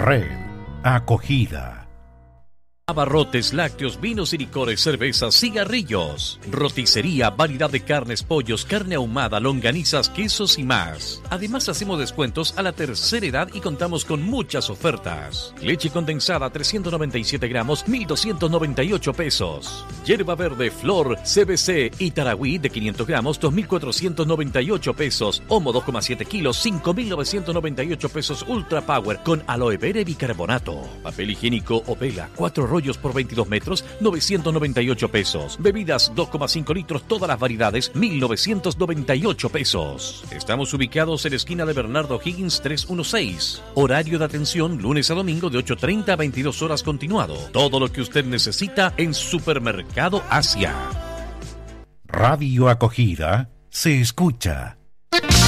Red Acogida. Abarrotes, lácteos, vinos y licores, cervezas, cigarrillos. Roticería, variedad de carnes, pollos, carne ahumada, longanizas, quesos y más. Además hacemos descuentos a la tercera edad y contamos con muchas ofertas. Leche condensada 397 gramos, 1,298 pesos. Hierba verde, flor, CBC y Taragüí de 500 gramos, 2,498 pesos. Homo 2,7 kilos, 5,998 pesos. Ultra Power con aloe vera y bicarbonato. Papel higiénico Opela, 4 rollos por 22 metros, 998 pesos. Bebidas 2,5 litros, todas las variedades, 1,998 pesos. Estamos ubicados en la esquina de Bernardo Higgins 316. Horario de atención lunes a domingo de 8:30 a 22 horas continuado. Todo lo que usted necesita en Supermercado Asia. Radio Acogida se escucha.